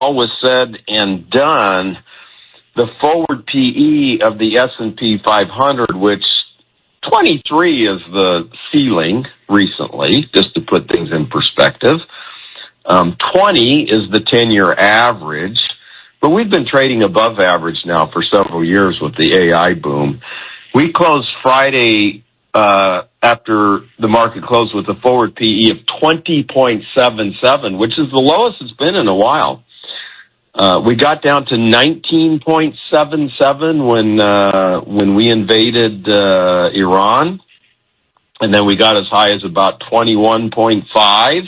all was said and done, the forward PE of the S&P 500, which 23 is the ceiling recently, just to put things in perspective. 20 is the 10-year average, but we've been trading above average now for several years with the AI boom. We closed Friday after the market closed with a forward PE of 20.77, which is the lowest it's been in a while. We got down to 19.77 when we invaded Iran, and then we got as high as about 21.5,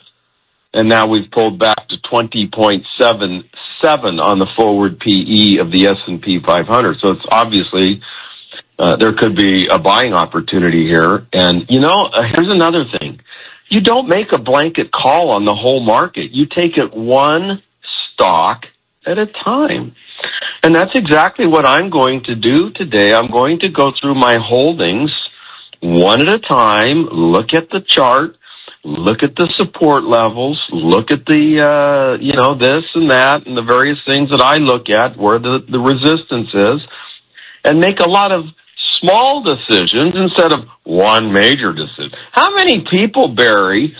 and now we've pulled back to 20.77 on the forward PE of the S&P 500. So it's obviously there could be a buying opportunity here. And, here's another thing. You don't make a blanket call on the whole market. You take it one stock at a time. And that's exactly what I'm going to do today. I'm going to go through my holdings one at a time, look at the chart, look at the support levels, look at the, this and that and the various things that I look at where the resistance is, and make a lot of small decisions instead of one major decision. How many people, Barry,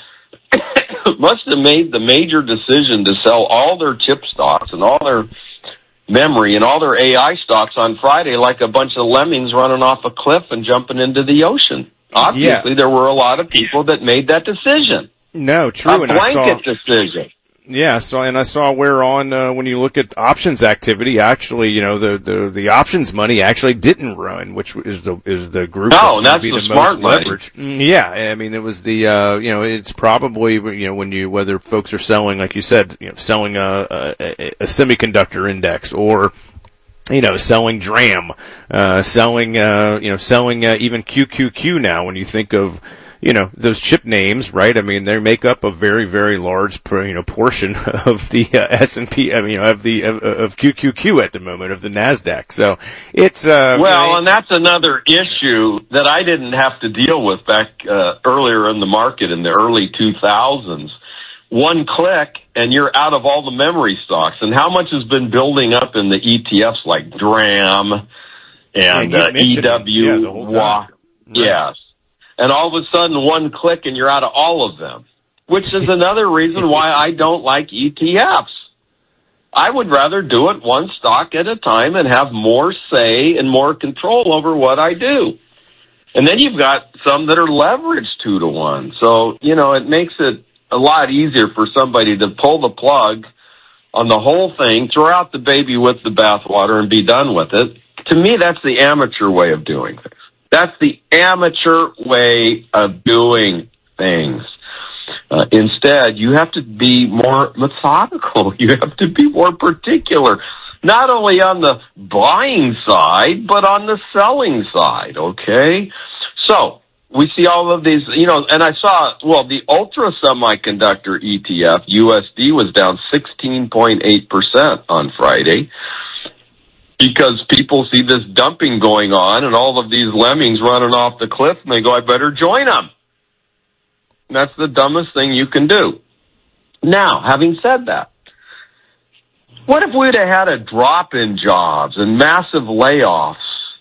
must have made the major decision to sell all their chip stocks and all their memory and all their AI stocks on Friday like a bunch of lemmings running off a cliff and jumping into the ocean? Obviously, there were a lot of people that made that decision. No, true. A blanket decision. Yeah, I saw where on when you look at options activity, actually, the options money actually didn't run, which is the group that's be the the smart most money. leveraged. Yeah, I mean, it was the it's probably whether folks are selling, like you said, selling a semiconductor index or selling DRAM, selling even QQQ now. When you think of those chip names, right? I mean, they make up a very, very large, portion of the S&P. I mean, of QQQ at the moment, of the Nasdaq. So it's and that's another issue that I didn't have to deal with back earlier in the market in the early 2000s. One click and you're out of all the memory stocks. And how much has been building up in the ETFs like DRAM and EW? Yes. And all of a sudden, one click and you're out of all of them, which is another reason why I don't like ETFs. I would rather do it one stock at a time and have more say and more control over what I do. And then you've got some that are leveraged 2-to-1. So, it makes it a lot easier for somebody to pull the plug on the whole thing, throw out the baby with the bathwater and be done with it. To me, that's the amateur way of doing things. That's the amateur way of doing things. Instead, you have to be more methodical. You have to be more particular, not only on the buying side, but on the selling side, okay? So, we see all of these, and I saw, the Ultra Semiconductor ETF, USD, was down 16.8% on Friday, because people see this dumping going on and all of these lemmings running off the cliff, and they go, I better join them. And that's the dumbest thing you can do. Now, having said that, what if we'd have had a drop in jobs and massive layoffs,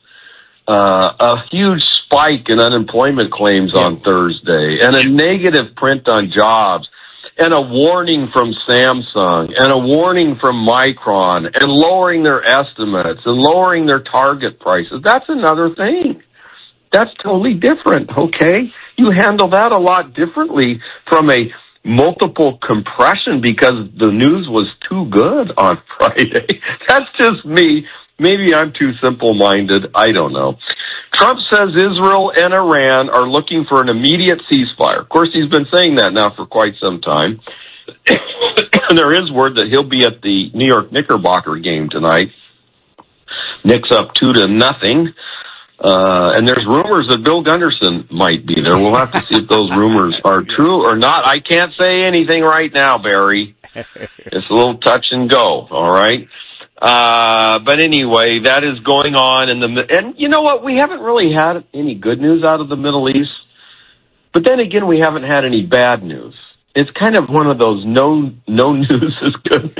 a huge spike in unemployment claims on Thursday, and a negative print on jobs, and a warning from Samsung, and a warning from Micron, and lowering their estimates, and lowering their target prices? That's another thing. That's totally different, okay? You handle that a lot differently from a multiple compression because the news was too good on Friday. That's just me. Maybe I'm too simple-minded. I don't know. Trump says Israel and Iran are looking for an immediate ceasefire. Of course, he's been saying that now for quite some time. And there is word that he'll be at the New York Knickerbocker game tonight. Knicks up 2-0. And there's rumors that Bill Gunderson might be there. We'll have to see if those rumors are true or not. I can't say anything right now, Barry. It's a little touch and go, all right? But anyway, that is going on and you know what? We haven't really had any good news out of the Middle East. But then again, we haven't had any bad news. It's kind of one of those no news is good